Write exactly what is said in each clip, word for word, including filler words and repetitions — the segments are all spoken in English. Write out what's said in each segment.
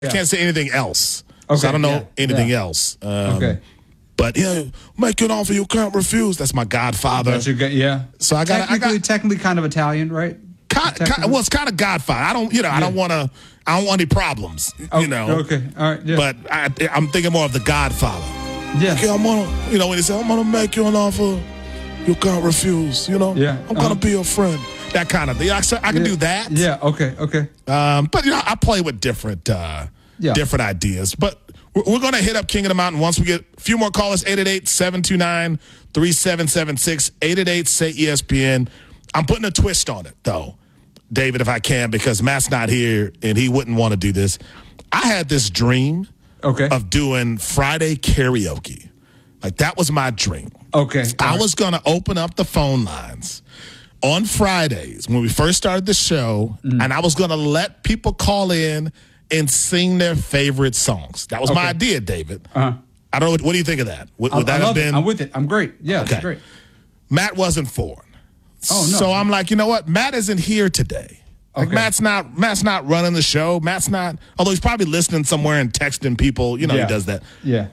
I can't say anything else. Okay, so I don't know yeah, anything yeah. else. Um, okay. But yeah, make an offer you can't refuse. That's my Godfather. That's your, yeah. So I got, technically, I got technically kind of Italian, right? kind, kind, well, it's kind of Godfather. I don't, you know, yeah. I don't want to. I don't want any problems. Oh, you know. Okay. All right. Yeah. But I, I'm thinking more of the Godfather. Yeah. Okay, I'm gonna, you know, when he said, "I'm gonna make you an offer you can't refuse," you know. Yeah. I'm gonna uh-huh. be your friend. That kind of thing. I, I can yeah. do that. Yeah. Okay. Okay. Um, but you know, I play with different, uh, yeah. different ideas. But we're, we're going to hit up King of the Mountain once we get a few more callers. eight eight eight, seven two nine, three seven seven six. eight eight eight, say E S P N. I'm putting a twist on it, though, David, if I can, because Matt's not here and he wouldn't want to do this. I had this dream okay. of doing Friday karaoke. Like, that was my dream. Okay. I was going to open up the phone lines on Fridays when we first started the show, mm. and I was going to let people call in and sing their favorite songs. That was okay. my idea, David. Uh-huh. I don't know. What, what do you think of that? Would, would I, that I have been? It. I'm with it. I'm great. Yeah, okay. That's great. Matt wasn't for it. Oh, no. So I'm like, you know what? Matt isn't here today. Like okay. Matt's not Matt's not running the show. Matt's not, although he's probably listening somewhere and texting people. You know, yeah. he does that. Yeah.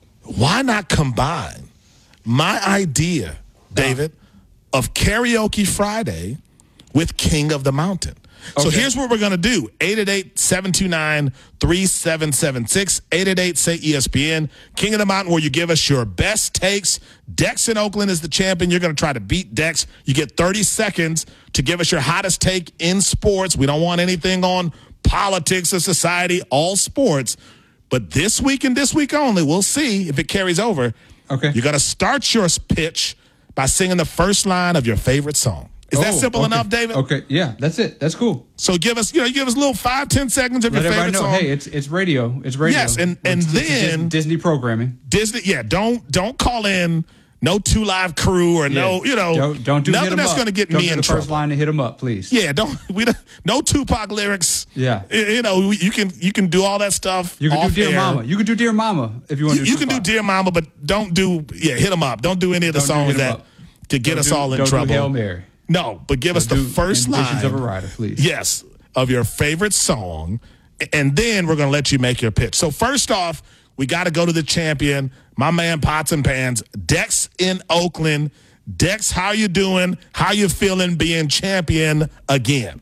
Why not combine my idea, David, uh. of Karaoke Friday with King of the Mountain? Okay. So here's what we're going to do. eight eight eight, seven two nine, three seven seven six. eight eight eight, say E S P N. King of the Mountain, where you give us your best takes. Dex in Oakland is the champion. You're going to try to beat Dex. You get thirty seconds to give us your hottest take in sports. We don't want anything on politics or society, all sports. But this week and this week only, we'll see if it carries over. Okay. You're going to start your pitch by singing the first line of your favorite song. Is oh, that simple okay. enough, David? Okay, yeah, that's it. That's cool. So give us, you know, you give us a little five, ten seconds of Let your everybody favorite know, song. hey, it's it's radio. It's radio. Yes, and, and it's, then it's Disney programming. Disney, yeah, don't don't call in no Two Live Crew or yeah. no, you know, don't, don't do nothing that's going to get don't me do in the trouble. First line to hit them up, please. Yeah, don't we don't, no Tupac lyrics. Yeah, you know, you can you can do all that stuff. You can off do Dear air. Mama. You can do Dear Mama if you want. You, to do you can do Dear Mama, but don't do yeah, hit them up. Don't do any of the don't songs that up. to get don't us do, all in don't trouble. Do Hail Mary. No, but give don't us the first line of a rider, please. Yes, of your favorite song, and then we're going to let you make your pitch. So first off, we got to go to the champion, my man Pots and Pans, Dex in Oakland. Dex, how you doing? How you feeling being champion again?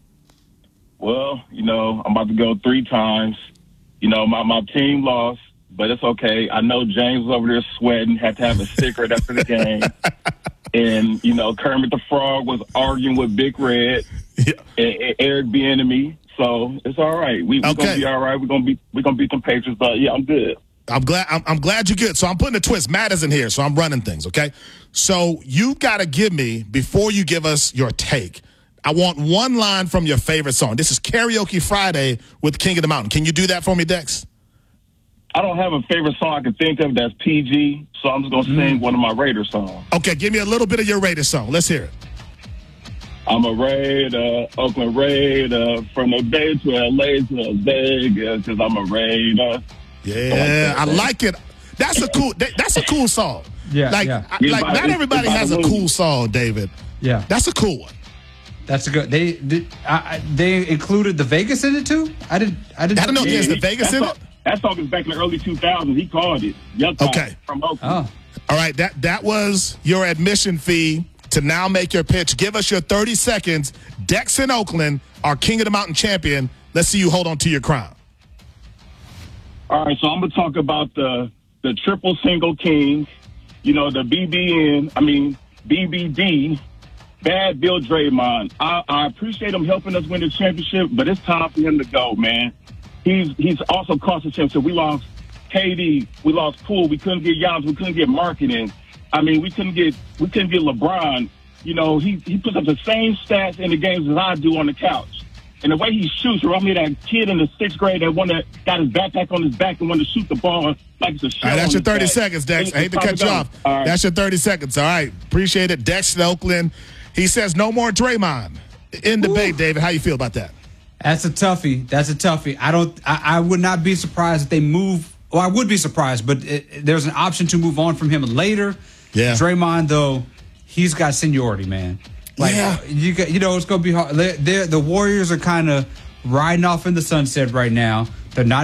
Well, you know, I'm about to go three times. You know, my, my team lost, but it's okay. I know James was over there sweating, had to have a cigarette after the game. And, you know, Kermit the Frog was arguing with Big Red yeah. and, and Eric Bieniemy. So it's all right. We, we're okay. going to be all right. We're going to be we're gonna beat them Patriots, but yeah, I'm good. I'm glad I'm, I'm glad you're good. So I'm putting a twist. Matt isn't here, so I'm running things, okay? So you got to give me, before you give us your take, I want one line from your favorite song. This is Karaoke Friday with King of the Mountain. Can you do that for me, Dex? I don't have a favorite song I can think of that's P G, so I'm just going to mm. sing one of my Raider songs. Okay, give me a little bit of your Raider song. Let's hear it. I'm a Raider, Oakland Raider, from the Bay to L A to Vegas, because I'm a Raider. Yeah, I like it. That's a cool. That's a cool song. Yeah, like, yeah. I, like not everybody has a cool song, David. Yeah, that's a cool one. That's a good. They did. I, they included the Vegas in it too. I didn't. I didn't. I don't know if there's the Vegas in it. That song is back in the early two thousands. He called it. Young okay. From Oakland. Oh. All right. That that was your admission fee to now make your pitch. Give us your thirty seconds. Dex in Oakland, our King of the Mountain champion. Let's see you hold on to your crown. All right, so I'm going to talk about the the triple single kings, you know, the B B N, I mean, B B D, Bad Bill Draymond. I, I appreciate him helping us win the championship, but it's time for him to go, man. He's he's also cost us championship. We lost K D, we lost Poole, we couldn't get Giannis, we couldn't get marketing. I mean, we couldn't get we couldn't get LeBron. You know, he, he puts up the same stats in the games as I do on the couch. And the way he shoots, remind me of that kid in the sixth grade that one that got his backpack on his back and wanted to shoot the ball like it's a shell. All right, that's your thirty back. seconds, Dex. I hate to cut you off. Right. That's your thirty seconds. All right, appreciate it. Dex in Oakland. He says no more Draymond. In debate, Ooh. David, how you feel about that? That's a toughie. That's a toughie. I don't. I, I would not be surprised if they move. Well, I would be surprised, but it, there's an option to move on from him later. Yeah. Draymond, though, he's got seniority, man. Like, yeah. You got, you know, it's gonna be hard. They're, they're, the Warriors are kind of riding off in the sunset right now. They're not